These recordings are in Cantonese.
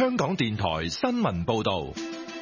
香港電台新聞報道。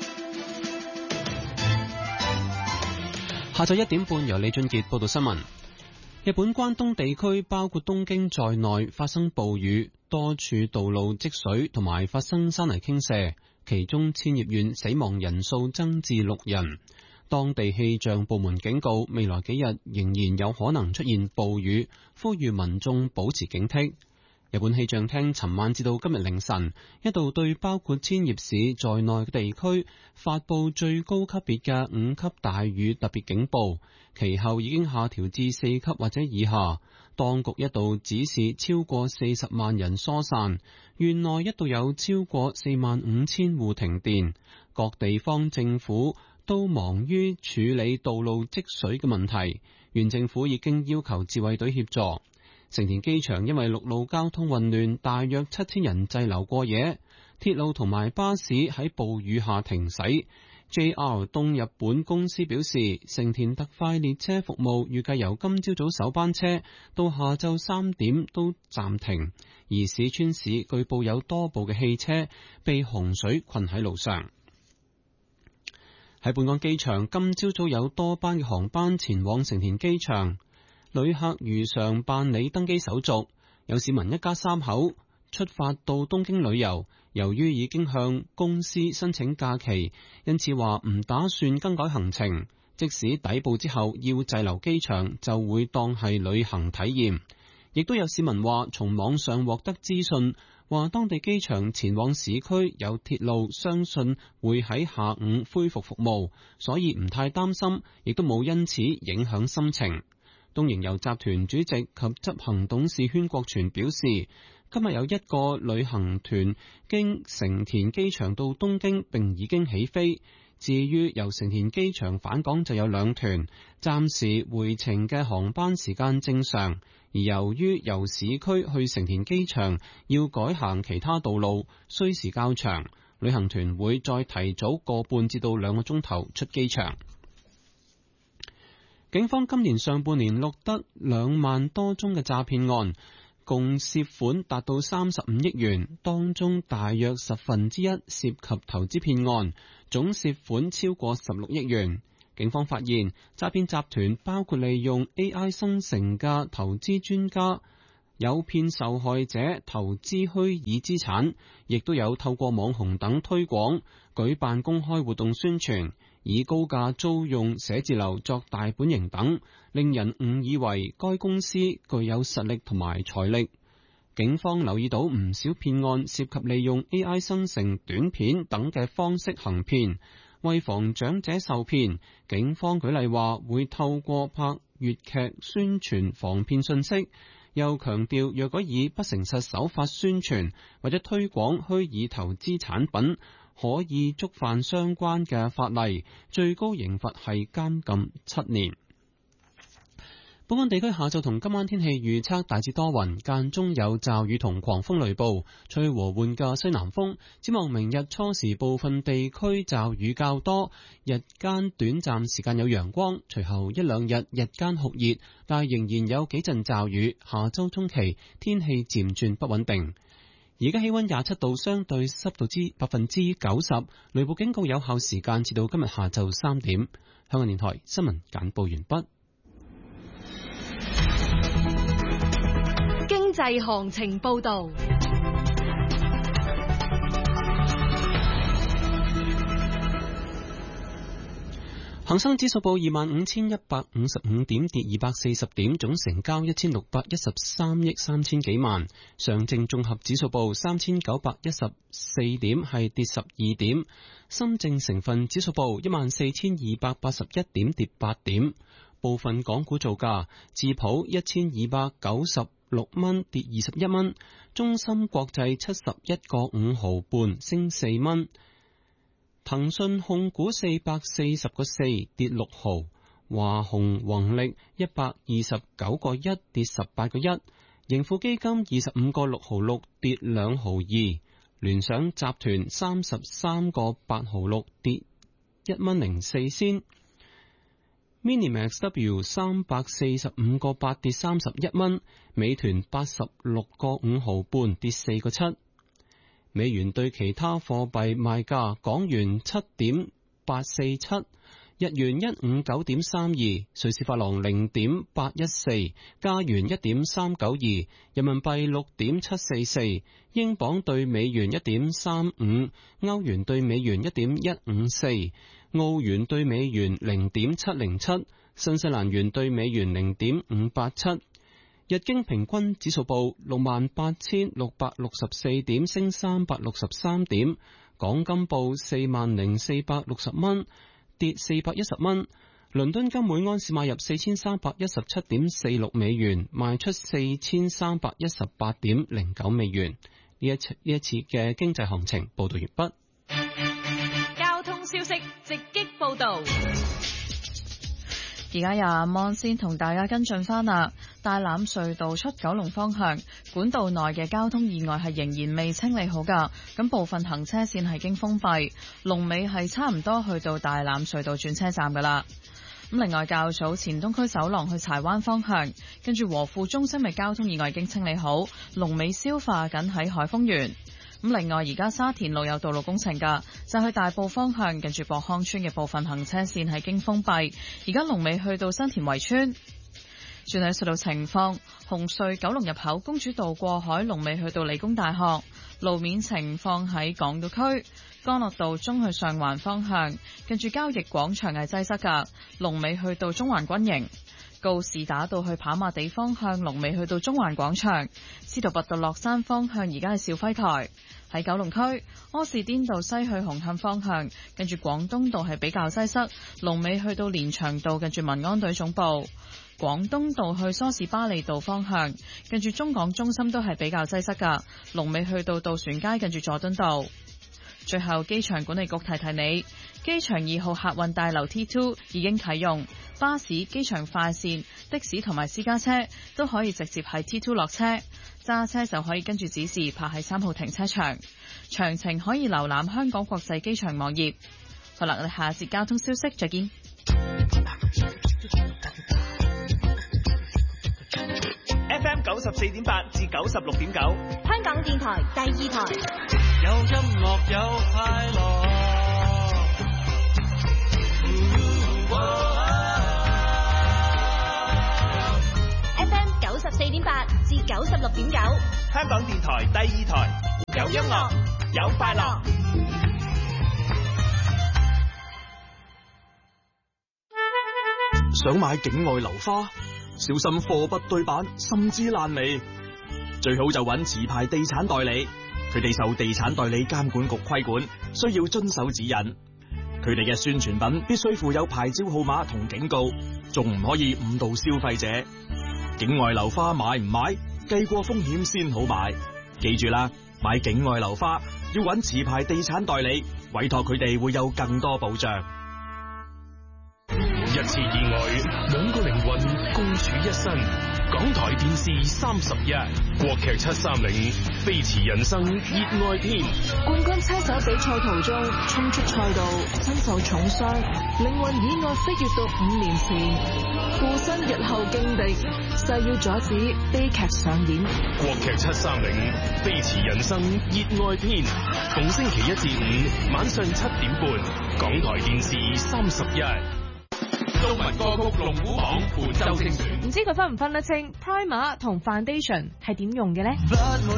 下晝1點半，由李俊傑報道新聞。日本關東地區包括東京在內發生暴雨，多處道路積水同埋發生山泥傾瀉，其中千葉縣死亡人數增至6人。當地氣象部門警告，未來幾日仍然有可能出現暴雨，呼籲民眾保持警惕。日本氣象廳尋晚至到今日凌晨，一度對包括千葉市在內嘅地區發佈最高級別嘅5級大雨特別警報，其後已經下調至4級或者以下。當局一度指示超過40萬人疏散，縣內一度有超過45,000戶停電。各地方政府都忙於處理道路積水嘅問題，縣政府已經要求自衛隊協助。成田機場因為陸路交通混亂，大約7000人滯留過夜，鐵路同埋巴士喺暴雨下停駛。JR 東日本公司表示，成田特快列車服務預計由今朝早首班車到下晝3點都暫停，而市川市據報有多部嘅汽車被洪水困喺路上。喺本港機場，今朝早有多班嘅航班前往成田機場，旅客如常辦理登機手續。有市民一家3口出發到東京旅遊，由於已經向公司申請假期，因此話唔打算更改行程。即使抵埗之後要滯留機場，就會當係旅行體驗。亦都有市民話從網上獲得資訊，話當地機場前往市區有鐵路，相信會喺下午恢復服務，所以唔太擔心，亦都冇因此影響心情。東瀛遊集團主席及執行董事禤國全表示，今日有一個旅行團經成田機場到東京並已經起飛，至於由成田機場返港就有2團，暫時回程嘅航班時間正常，而由於由市區去成田機場要改行其他道路，需時較長，旅行團會再提早1.5個至到2個鐘頭出機場。警方今年上半年錄得2萬多宗嘅詐騙案，共涉款達到35億元，當中大約1/10涉及投資騙案，總涉款超過16億元。警方發現詐騙集團包括利用 AI 生成嘅投資專家，誘騙受害者投資虛擬資產，亦都有透過網紅等推廣，舉辦公開活動宣傳，以高價租用寫字樓作大本營等，令人誤以為該公司具有實力同埋財力。警方留意到唔少騙案涉及利用 AI 生成短片等嘅方式行騙，為防長者受騙，警方舉例話會透過拍粵劇宣傳防騙信息，又強調若果以不誠實手法宣傳或者推廣虛擬投資產品，可以觸犯相關嘅法例，最高刑罰係監禁7年。本港地區下晝同今晚天氣預測大致多雲，間中有驟雨同狂風雷暴，吹和緩嘅西南風。展望明日初時部分地區驟雨較多，日間短暫時間有陽光，隨後1-2日日間酷熱，但仍然有幾陣驟雨。下周中期天氣漸轉不穩定。而家氣溫27度，相對濕度90%，雷暴警告有效時間至到今日下晝3點。香港電台新聞簡報完畢。 經濟行情報道。 恒生指數報25,155點，跌240點，總成交1613億3000幾萬。上證綜合指數報3914點，係跌12點。深證成分指數報14281點，跌8點。部分港股造價：智普1296蚊，跌21蚊；中芯國際71個5毫半，升4蚊；騰訊控股440個4，跌6毫；華虹宏力129個1，跌18個1；盈富基金25個6毫6，跌2毫2；聯想集團33個8毫6，跌1蚊04仙。Minimax W 345個8，跌31蚊，美團86個5毫半，跌4個7。 美元對其他貨幣賣價：港元7.847。日元159.32，瑞士法郎0.814，加元1.392，人民幣6.744，英鎊對美元1.35，歐元對美元1.154，澳元對美元0.707，新西蘭元對美元0.587。日經平均指數報68,664點，升363點。港金報40,460蚊。跌410蚊。倫敦金每安士買入4317.46美元，賣出4318.09美元。呢一次嘅經濟行情報道完畢。 交通消息直擊報道。 而家由阿芒先同大家跟進翻啦。大欖隧道出九龍方向管道內嘅交通意外係仍然未清理好噶，咁部分行車線係經封閉，龍尾係差唔多去到大欖隧道轉車站噶啦。咁另外較早前東區走廊去柴灣方向，跟住和富中心嘅交通意外已經清理好，龍尾消化緊喺海豐園。咁另外而家沙田路有道路工程噶，就去大埔方向近住博康村嘅部分行車線係經封閉，而家龍尾去到新田圍村。轉睇隧道情況，紅隧九龍入口公主道過海龍尾去到理工大學。路面情況喺港島區干諾道中去上環方向，近住交易廣場係擠塞噶，龍尾去到中環軍營。告士打道去跑馬地方向龍尾去到中環廣場。司徒拔道落山方向而家係肇輝台。喺九龍區柯士甸道西去紅磡方向，近住廣東道係比較擠塞，龍尾去到連翔道近住民安隊總部。廣東道去梳士巴利道方向，近住中港中心都係比較擠塞噶，龍尾去到渡船街近住佐敦道。最後，機場管理局提提你，機場2號客運大樓 T2 已經啟用，巴士、機場快線、的士同埋私家車都可以直接喺 T2 落車，揸車就可以跟住指示泊喺3號停車場。詳情可以瀏覽香港國際機場網頁。好啦，我哋下節交通消息再見。 FM 94.8至96.9， 香港電台第2台。 有音樂有快樂。 FM 94.8至96.9， 香港電台第2台，有音樂有快樂。 想買境外樓花，小心貨不對版，甚至爛尾。最好就揾持牌地產代理，佢哋受地產代理監管局規管，需要遵守指引。佢哋嘅宣傳品必須附有牌照號碼同警告，仲唔可以誤導消費者。境外樓花買唔買，計過風險先好買。記住啦，買境外樓花要揾持牌地產代理，委託佢哋會有更多保障。 一次意外，2個靈魂共處一身。港台電視31，國劇730，飛馳人生熱愛篇。 冠軍車手比賽途中衝出賽道，身受重傷，靈魂意外飛越到5年前，附身日後勁敵，誓要阻止悲劇上演。 國劇730，飛馳人生熱愛篇，逢星期1至5晚上7點半，港台電視31。中文歌曲龍虎榜本周精選， 唔知佢分唔分得清 Primer 同 Foundation 係點用嘅呢？